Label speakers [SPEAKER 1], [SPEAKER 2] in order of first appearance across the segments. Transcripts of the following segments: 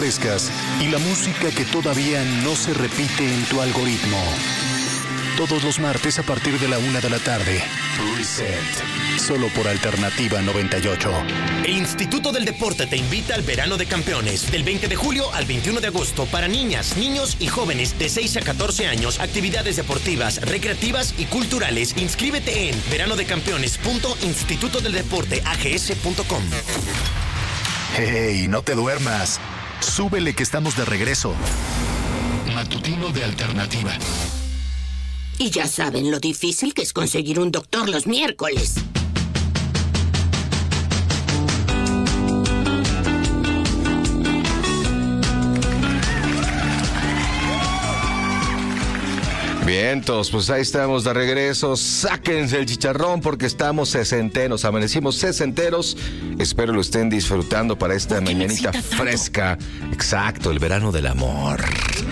[SPEAKER 1] frescas y la música que todavía no se repite en tu algoritmo. Todos los martes a partir de la 1 de la tarde. Reset. Solo por Alternativa 98.
[SPEAKER 2] El Instituto del Deporte te invita al Verano de Campeones. Del 20 de julio al 21 de agosto para niñas, niños y jóvenes de 6 a 14 años. Actividades deportivas, recreativas y culturales. Inscríbete en veranodeCampeones.institutodeldeporteags.com.
[SPEAKER 1] ¡Hey! No te duermas. Súbele que estamos de regreso. Matutino de Alternativa.
[SPEAKER 3] Y ya saben lo difícil que es conseguir un doctor los miércoles.
[SPEAKER 4] Vientos, pues ahí estamos de regreso. Sáquense el chicharrón porque estamos sesenteros, amanecimos sesenteros. Espero lo estén disfrutando para esta mañanita fresca. Exacto, el verano del amor.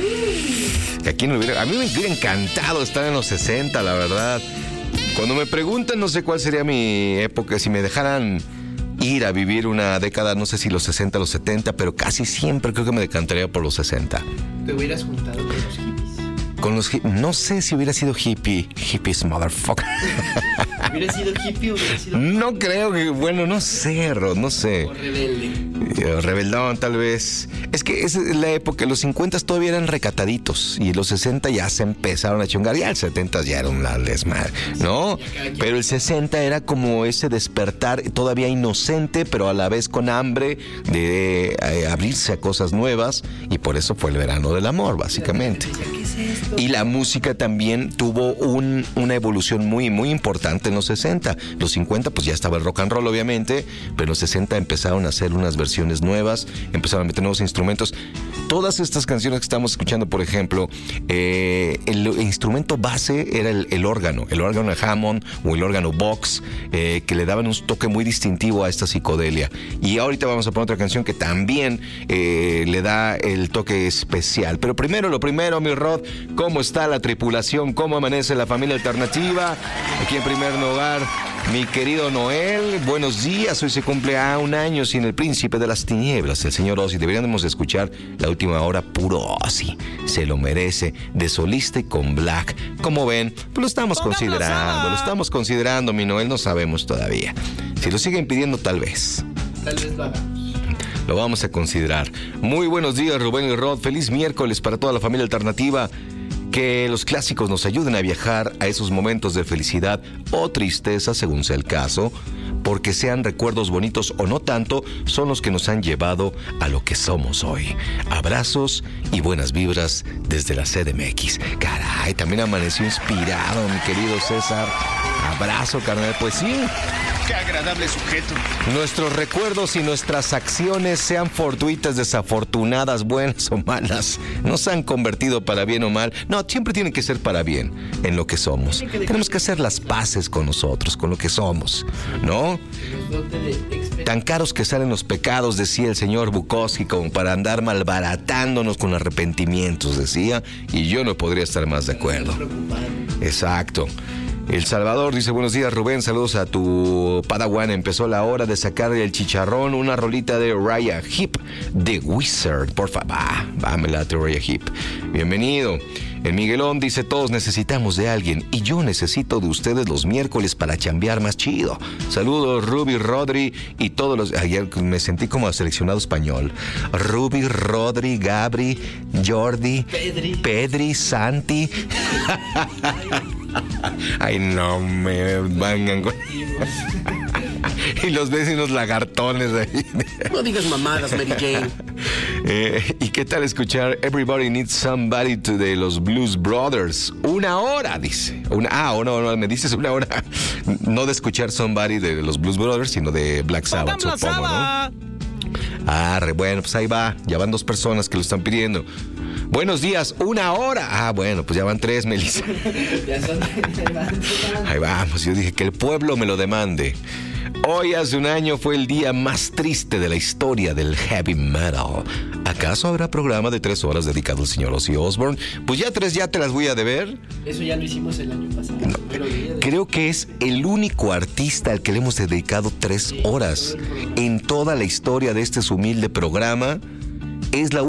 [SPEAKER 4] Que aquí no hubiera, a mí me hubiera encantado estar en los 60, la verdad. Cuando me preguntan, no sé cuál sería mi época, si me dejaran ir a vivir una década, no sé si los 60 o los 70, pero casi siempre creo que me decantaría por los 60.
[SPEAKER 5] ¿Te hubieras juntado con los hippies?
[SPEAKER 4] Con los no sé si hubiera sido hippies, motherfucker.
[SPEAKER 5] ¿Hubiera sido hippie o hubiera sido...
[SPEAKER 4] No creo que, bueno, no sé, Rod, no sé.
[SPEAKER 5] O rebelde.
[SPEAKER 4] Rebeldón, tal vez. Es que es la época, los 50 todavía eran recataditos y los 60 ya se empezaron a chungar. Ya el 70 ya era una desmadre, ¿no? Pero el 60 era como ese despertar todavía inocente, pero a la vez con hambre de abrirse a cosas nuevas, y por eso fue el verano del amor, básicamente.
[SPEAKER 5] ¿Qué es esto?
[SPEAKER 4] Y la música también tuvo una evolución muy, muy importante en los 60. Los 50 pues ya estaba el rock and roll, obviamente, pero en los 60 empezaron a hacer unas versiones nuevas, empezaron a meter nuevos instrumentos. Todas estas canciones que estamos escuchando, por ejemplo, el instrumento base era el órgano Hammond o el órgano Vox, que le daban un toque muy distintivo a esta psicodelia. Y ahorita vamos a poner otra canción que también le da el toque especial. Pero lo primero, mi Rod, ¿cómo está la tripulación? ¿Cómo amanece la familia alternativa? Aquí en primer lugar, mi querido Noel, buenos días. Hoy se cumple un año sin el príncipe de las tinieblas, el señor Ozzy. Deberíamos escuchar la última hora puro Ozzy. Se lo merece, de solista y con Black. Como ven, pues lo estamos considerando, mi Noel, no sabemos todavía. Si lo siguen pidiendo, tal vez
[SPEAKER 5] Tal vez lo hagamos.
[SPEAKER 4] Lo vamos a considerar. Muy buenos días, Rubén y Rod. Feliz miércoles para toda la familia alternativa. Que los clásicos nos ayuden a viajar a esos momentos de felicidad o tristeza, según sea el caso, porque sean recuerdos bonitos o no tanto, son los que nos han llevado a lo que somos hoy. Abrazos y buenas vibras desde la CDMX. Caray, también amaneció inspirado, mi querido César. Abrazo, carnal. Pues sí.
[SPEAKER 6] Qué agradable sujeto.
[SPEAKER 4] Nuestros recuerdos y nuestras acciones, sean fortuitas, desafortunadas, buenas o malas, no se han convertido para bien o mal. No, siempre tienen que ser para bien en lo que somos. Tenemos que hacer las paces con nosotros, con lo que somos, ¿no? Tan caros que salen los pecados, decía el señor Bukowski, como para andar malbaratándonos con arrepentimientos, decía, y yo no podría estar más de acuerdo. Exacto. El Salvador dice, buenos días, Rubén, saludos a tu Padawan. Empezó la hora de sacar el chicharrón, una rolita de Uriah Heep, The Wizard. Por favor, me late Uriah Heep. Bienvenido. El Miguelón dice, todos necesitamos de alguien y yo necesito de ustedes los miércoles para chambear más chido. Saludos, Ruby, Rodri y todos los... Ayer me sentí como seleccionado español. Ruby, Rodri, Gabri, Jordi, Pedri, Santi. Ay, no me vangan con... Y los vecinos lagartones ahí.
[SPEAKER 3] No digas mamadas, Mary Jane.
[SPEAKER 4] ¿Y qué tal escuchar Everybody Needs Somebody de los Blues Brothers? 1 hora, dice. No, me dices 1 hora. No de escuchar Somebody de los Blues Brothers, sino de Black Sabbath, supongo, ¿no? Bueno, pues ahí va. Ya van 2 personas que lo están pidiendo. Buenos días, 1 hora. Bueno, pues ya van 3, Melissa. Ahí vamos, yo dije que el pueblo me lo demande. Hoy hace 1 año fue el día más triste de la historia del heavy metal. ¿Acaso habrá programa de 3 horas dedicado al señor Ozzy Osbourne? Pues ya 3 ya te las voy a deber.
[SPEAKER 5] Eso ya lo hicimos el año pasado.
[SPEAKER 4] No, creo que es el único artista al que le hemos dedicado 3 horas en toda la historia de este humilde programa. es la